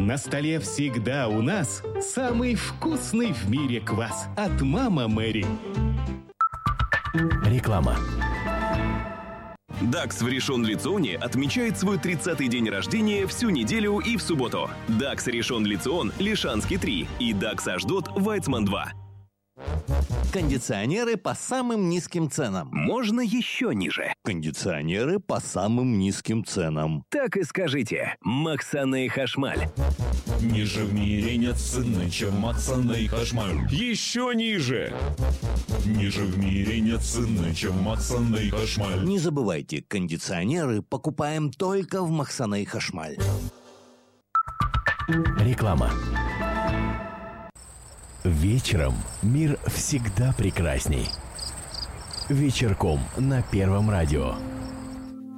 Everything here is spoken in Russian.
На столе всегда у нас самый вкусный в мире квас от «Мама Мэри». Реклама. ДАКС в Ришон-Ле-Ционе отмечает свой 30-й день рождения всю неделю и в субботу. ДАКС Ришон-Ле-Цион, Лишанский 3 и ДАКС Ашдот, Вайцман 2. Кондиционеры по самым низким ценам. Можно еще ниже. Кондиционеры по самым низким ценам. Так и скажите. Максаны Хашмаль. Ниже в мире нет цены, чем Максаны Хашмаль. Еще ниже. Ниже в мире нет цены, чем Максаны Хашмаль. Не забывайте, кондиционеры покупаем только в Максаны Хашмаль. Реклама. Вечером мир всегда прекрасней. Вечерком на Первом радио.